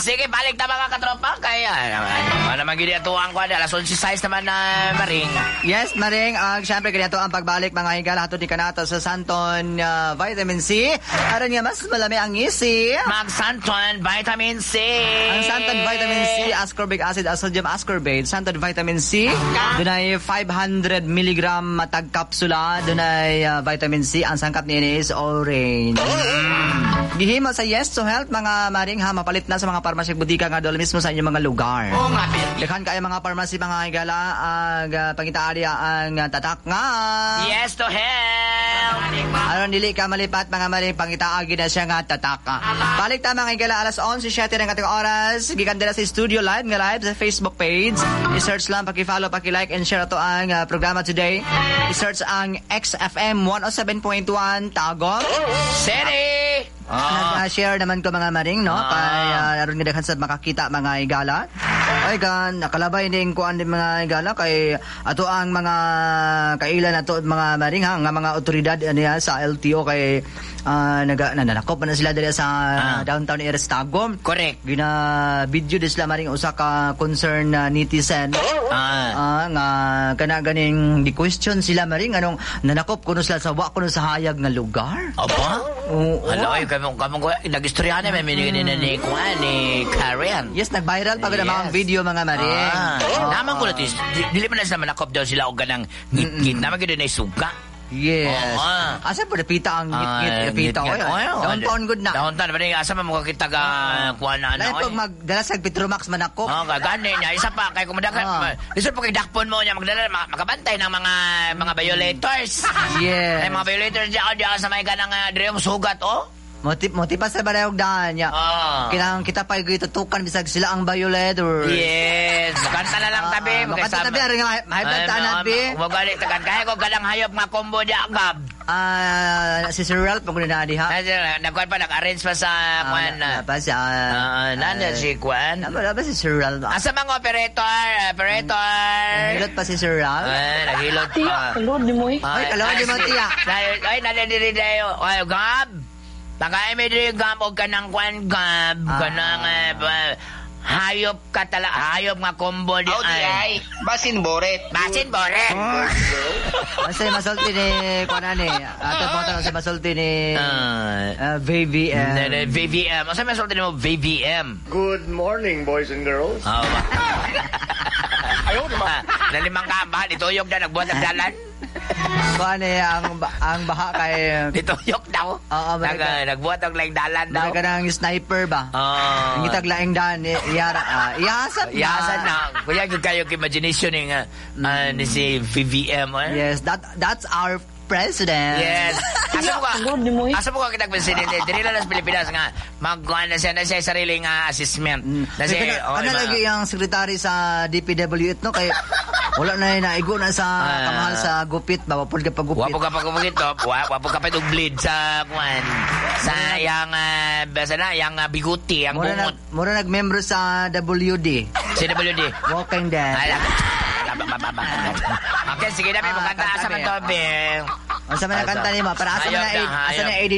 Sige, balik na mga katropa. Kaya, ano naman ginatuan ko, alas 11:06 naman na Maring. Yes, Maring. Siyempre, ganito ang pagbalik mga higala. Hatod di ka nato sa Santon Vitamin C. Aron nga, mas malami ang ngisi. Mag-Santon Vitamin C. Ang Santon Vitamin C, ascorbic acid, sodium ascorbate. Santon Vitamin C, doon ay 500 mg matag kapsula. Doon ay vitamin C. Ang sangkap niya is orange. Gihimo sa Yes to Health, mga Maring ha, mapalit na sa mga parmasy budika nga doon mismo sa inyong mga lugar. Oo nga, Dekhan kaya mga parmasy mga higala ang pangitaarya ang tatak nga. Yes to Health. Aron dili ka malipat mga Maring, pangitaagi na siya nga tataka. Balik ta mga higala, alas 11:07 ng ating oras. Gikan dira sa studio live nga live sa Facebook page. I-search lang, paki-follow, paki-like and share ito ang programa today. I-search ang XFM 107.1 Tagum City. Nag-share naman ko mga Maring, no? Kaya naroon nga dekhan sa makakita mga higala. Ay gan, nakalabay din ko ang mga higala kay ato ang mga kailan ato mga Maring ha, nga mga otoridad niya sa LTO kay nanakop pa na sila dali sa downtown area sa Tagum. Correct. Gina video din sila Maring usa ka concern netizen. Nga kana ganing di question sila Maring anong nanakop kuno sila sa wa kuno sa hayag nga lugar. Apa? Oo. Aloy, kamong ko nag-istorya na may minigin ni Karen. Yes, nag-viral pag na mga video mga Maring. Naman ko natin, dili pa na sila manakop daw sila o ganang ngit-ngit. Naman ko din ay suga. Yes. Asa po napita ang ngit-ngit? Napita ko yun. Downtown good na. Downtown, asa man mo kakita ka kuha na ano. Lahat pag magdala sa Petromax manakop. Gani niya. Isa pa, kay kumadagan. Isa pa kay dakpon mo niya magdala, makabantay ng mga violators. Yes. Ay, mga violators diya sa may ganang dream sugat, oh. Moti pa sa barayog daan niya. Kailangan kita pa itutukan bisag sila ang violator. Yes. Kanta na lang tabi. Makanta tabi. Aring mahibagtaan nabi. Magalit. Kaya ko galang hayop nga combo diya, Gab. Si Sir Ralph, pag na diha. Nagkuhan pa, nag-arrange pa sa Kwan. Nanda si Kwan. Wala ba si Sir Ralph? Asa mga operator? Nahilot pa si Sir Ralph. Naghilot pa. Kalod di mo eh. Ay, kalawad di mo tiya. Ay, nadadiri tayo. Ay, Gab. Pagkain may diri Gab, o ka ng Kwan, Gab. Kanang hayop ka tala. Hayop nga combo di ay. Basin boret. Basin boret. Masay masulti ni Kwan ani. Ato po tanong sa masulti ni VVM. VVM. Masay masulti mo VVM. Good morning, boys and girls. Ayaw naman. Nalimang kaambahan, ituyog na nagbuhat ng dalan. Kung ano ang baha kay... Ituyog daw. Oo, nagbuhat ng laing dalan daw. Marika ng sniper ba? Oo. Ngitag laing dalan. Ihasan na. Ihasan na. Kuya, kayo imagination ni si VVM. Yes, that's our president. Yes. Asa mo ka kitang presidente? Dili lang sa Pilipinas nga magkuhan na siya sariling assessment. Ano lagi yung sekretary sa DPW no? Kay wala na naigo na sa kamahal sa gupit ba? Wapod ka pagupit. Wapod ka pagupit. Wapod ka pag-bleed sa kuhan. Sa yang basa na, yang biguti, ang bungot. Mura nag-membro sa WD. Sa WD? Walking Dead. Okay, sige na, may magkanta. Asa man to, Bing? Asa man na kanta ni mo? Para asa man na